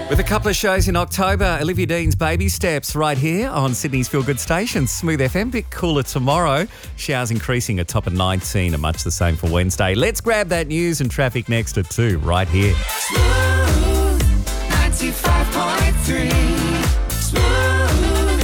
With a couple of shows in October, Olivia Dean's Baby Steps right here on Sydney's Feel Good station. Smooth FM, bit cooler tomorrow. Showers increasing, a top of 19 and much the same for Wednesday. Let's grab that news and traffic next at 2 right here. Smooth 95.3. Smooth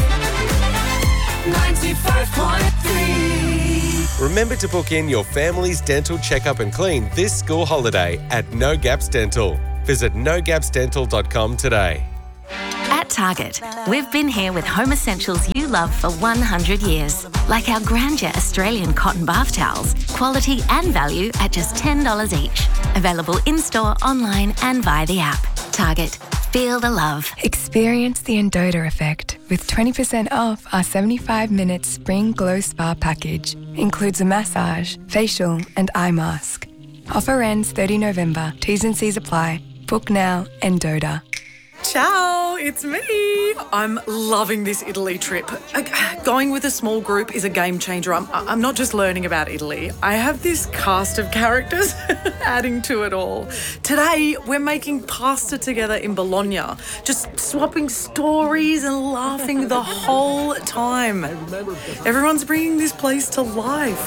95.3. Remember to book in your family's dental checkup and clean this school holiday at No Gaps Dental. Visit nogapsdental.com today. At Target, we've been here with home essentials you love for 100 years. Like our Grandeur Australian cotton bath towels, quality and value at just $10 each. Available in-store, online and via the app. Target, feel the love. Experience the Endota effect with 20% off our 75-minute Spring Glow Spa package. Includes a massage, facial and eye mask. Offer ends 30 November. T's and C's apply. Book now, Endota. Ciao, it's me. I'm loving this Italy trip. Going with a small group is a game changer. I'm not just learning about Italy. I have this cast of characters adding to it all. Today, we're making pasta together in Bologna, just swapping stories and laughing the whole time. Everyone's bringing this place to life.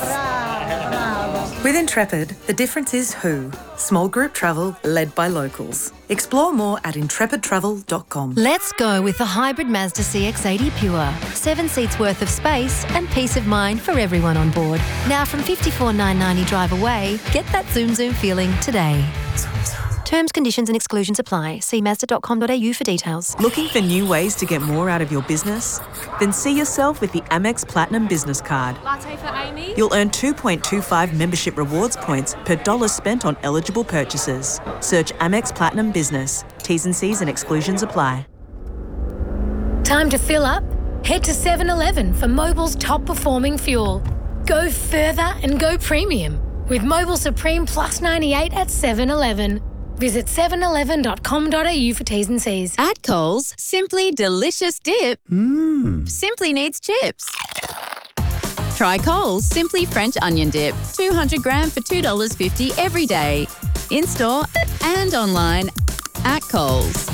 With Intrepid, the difference is who. Small group travel led by locals. Explore more at intrepidtravel.com. Let's go with the hybrid Mazda CX-80 Pure. 7 seats worth of space and peace of mind for everyone on board. Now from $54,990 drive away, get that zoom feeling today. Terms, conditions and exclusions apply. See mazda.com.au for details. Looking for new ways to get more out of your business? Then see yourself with the Amex Platinum Business Card. Latte for Amy. You'll earn 2.25 membership rewards points per dollar spent on eligible purchases. Search Amex Platinum Business. T's and C's and exclusions apply. Time to fill up? Head to 7-Eleven for Mobil's top performing fuel. Go further and go premium with Mobil Supreme Plus 98 at 7-Eleven. Visit 711.com.au for T's and C's. At Coles, simply delicious dip simply needs chips. Try Coles Simply French Onion Dip, 200 gram for $2.50 every day. In-store and online at Coles.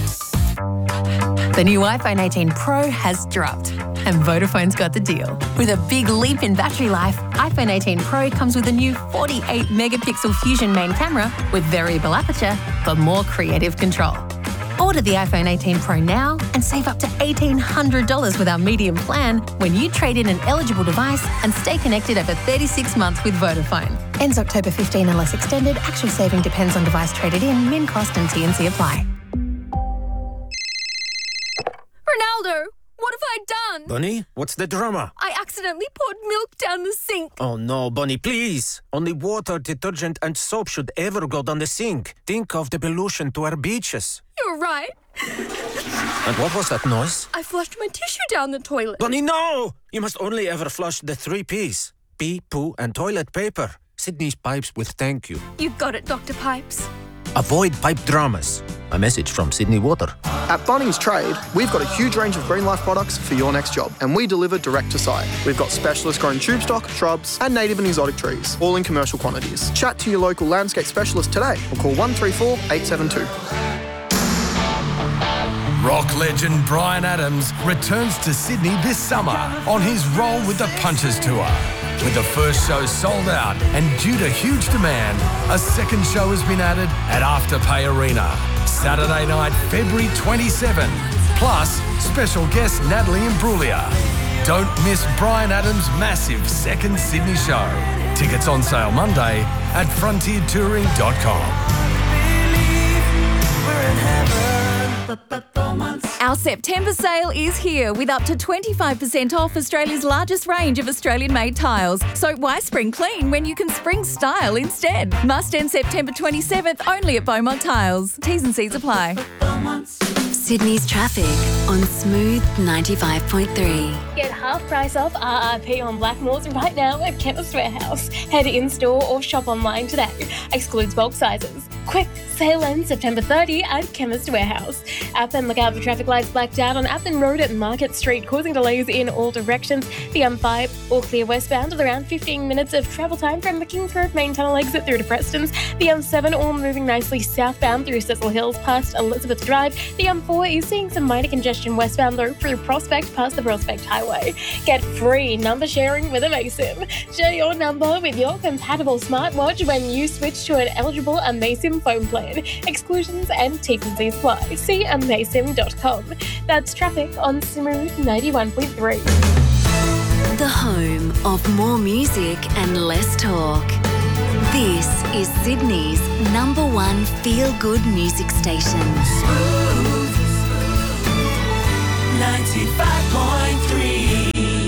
The new iPhone 18 Pro has dropped, and Vodafone's got the deal. With a big leap in battery life, iPhone 18 Pro comes with a new 48-megapixel Fusion main camera with variable aperture for more creative control. Order the iPhone 18 Pro now and save up to $1,800 with our medium plan when you trade in an eligible device and stay connected over 36 months with Vodafone. Ends October 15 unless extended. Actual saving depends on device traded in. Min cost and T&C apply. Ronaldo, what have I done? Bunny, what's the drama? I accidentally poured milk down the sink. Oh no, Bunny, please. Only water, detergent and soap should ever go down the sink. Think of the pollution to our beaches. You're right. And what was that noise? I flushed my tissue down the toilet. Bunny, no! You must only ever flush the 3 Ps. Pee, poo and toilet paper. Sydney's Pipes will thank you. You got it, Dr. Pipes. Avoid pipe dramas. A message from Sydney Water. At Bunnings Trade, we've got a huge range of Green Life products for your next job, and we deliver direct to site. We've got specialist grown tube stock, shrubs, and native and exotic trees, all in commercial quantities. Chat to your local landscape specialist today or call 134 872. Rock legend Bryan Adams returns to Sydney this summer on his Roll with the Punches tour. With the first show sold out and due to huge demand, a second show has been added at Afterpay Arena, Saturday night, February 27. Plus, special guest Natalie Imbruglia. Don't miss Bryan Adams' massive second Sydney show. Tickets on sale Monday at frontiertouring.com. Our September sale is here with up to 25% off Australia's largest range of Australian-made tiles. So why spring clean when you can spring style instead? Must end September 27th only at Beaumont Tiles. T's and C's apply. Sydney's traffic on Smooth 95.3. Get half price off RRP on Blackmores right now at Chemist Warehouse. Head in-store or shop online today. Excludes bulk sizes. Quick, sale ends September 30 at Chemist Warehouse. Appen, look out for traffic lights blacked out on Appen Road at Market Street, causing delays in all directions. The M5, all clear westbound with around 15 minutes of travel time from the Kings Road main tunnel exit through to Preston's. The M7, all moving nicely southbound through Cecil Hills past Elizabeth Drive. The M4 is seeing some minor congestion westbound though through Prospect past the Prospect Highway. Get free number sharing with Amasim. Share your number with your compatible smartwatch when you switch to an eligible Amasim phone plan. Exclusions and T&Cs apply. See amasim.com. That's traffic on Smooth 91.3. The home of more music and less talk. This is Sydney's #1 feel-good music station. 95.3.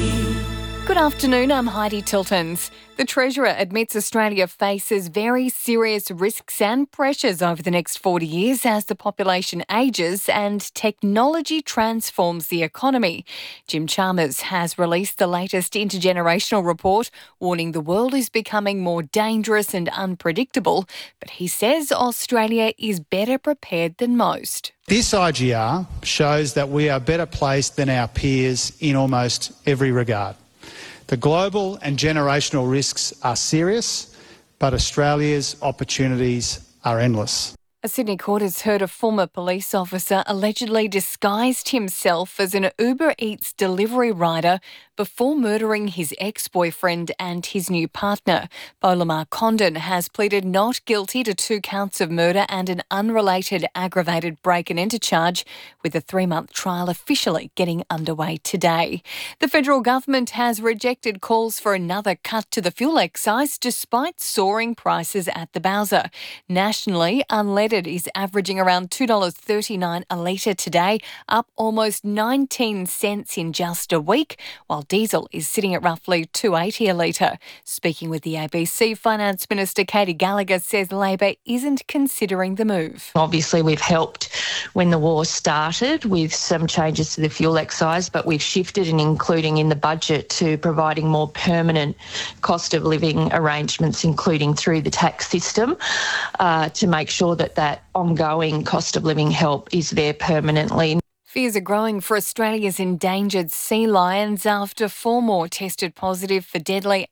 Good afternoon, I'm Heidi Tiltons. The Treasurer admits Australia faces very serious risks and pressures over the next 40 years as the population ages and technology transforms the economy. Jim Chalmers has released the latest intergenerational report, warning the world is becoming more dangerous and unpredictable, but he says Australia is better prepared than most. This IGR shows that we are better placed than our peers in almost every regard. The global and generational risks are serious, but Australia's opportunities are endless. A Sydney court has heard a former police officer allegedly disguised himself as an Uber Eats delivery rider before murdering his ex-boyfriend and his new partner. Bolamar Condon has pleaded not guilty to 2 counts of murder and an unrelated aggravated break and enter charge, with a 3-month trial officially getting underway today. The federal government has rejected calls for another cut to the fuel excise despite soaring prices at the bowser. Nationally, unleaded is averaging around $2.39 a litre today, up almost 19 cents in just a week, while diesel is sitting at roughly $2.80 a litre. Speaking with the ABC, Finance Minister Katie Gallagher says Labor isn't considering the move. Obviously, we've helped when the war started with some changes to the fuel excise, but we've shifted and including in the budget to providing more permanent cost of living arrangements, including through the tax system, to make sure that ongoing cost of living help is there permanently. Fears are growing for Australia's endangered sea lions after 4 more tested positive for deadly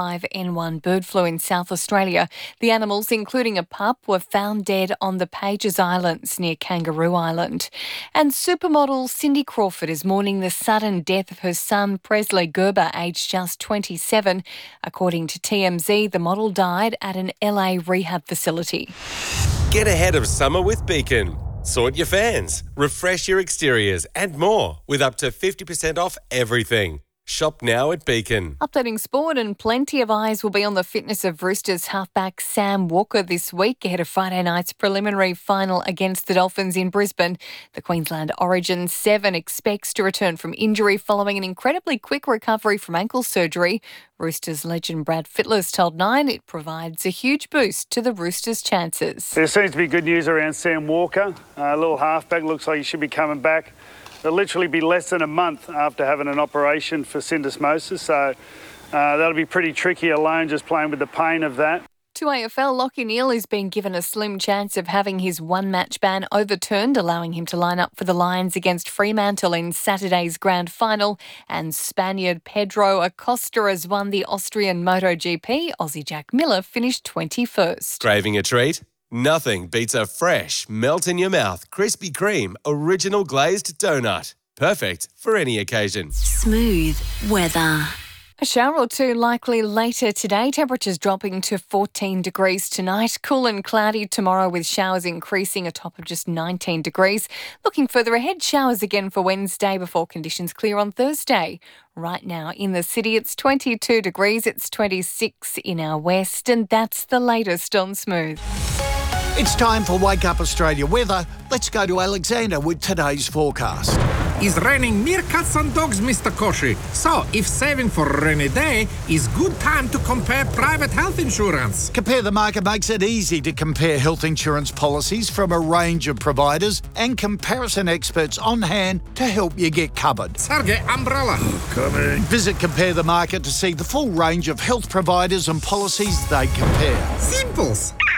H5N1 bird flu in South Australia. The animals, including a pup, were found dead on the Pages Islands near Kangaroo Island. And supermodel Cindy Crawford is mourning the sudden death of her son Presley Gerber, aged just 27. According to TMZ, the model died at an LA rehab facility. Get ahead of summer with Beacon. Sort your fans, refresh your exteriors and more with up to 50% off everything. Shop now at Beacon. Updating sport, and plenty of eyes will be on the fitness of Roosters halfback Sam Walker this week ahead of Friday night's preliminary final against the Dolphins in Brisbane. The Queensland Origin 7 expects to return from injury following an incredibly quick recovery from ankle surgery. Roosters legend Brad Fittler told Nine it provides a huge boost to the Roosters' chances. There seems to be good news around Sam Walker. A little halfback, looks like he should be coming back. It'll literally be less than a month after having an operation for syndesmosis, so that'll be pretty tricky alone, just playing with the pain of that. To AFL, Lachie Neale has been given a slim chance of having his 1-match ban overturned, allowing him to line up for the Lions against Fremantle in Saturday's grand final. And Spaniard Pedro Acosta has won the Austrian MotoGP. Aussie Jack Miller finished 21st. Craving a treat? Nothing beats a fresh, melt-in-your-mouth Krispy Kreme original glazed donut. Perfect for any occasion. Smooth weather. A shower or two likely later today. Temperatures dropping to 14 degrees tonight. Cool and cloudy tomorrow with showers increasing, a top of just 19 degrees. Looking further ahead, showers again for Wednesday before conditions clear on Thursday. Right now in the city, it's 22 degrees. It's 26 in our west, and that's the latest on Smooth. It's time for Wake Up Australia weather. Let's go to Alexander with today's forecast. It's raining meerkats and dogs, Mr. Koshi. So, if saving for a rainy day is good time to compare private health insurance. Compare the Market makes it easy to compare health insurance policies from a range of providers and comparison experts on hand to help you get covered. Sergey Umbrella. Coming. Visit Compare the Market to see the full range of health providers and policies they compare. Simples.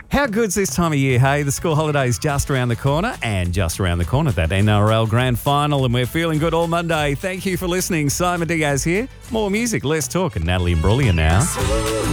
How good's this time of year, hey? The school holiday's just around the corner, and just around the corner, that NRL Grand Final, and we're feeling good all Monday. Thank you for listening. Simon Diaz here. More music, less talk, and Natalie Imbruglia now.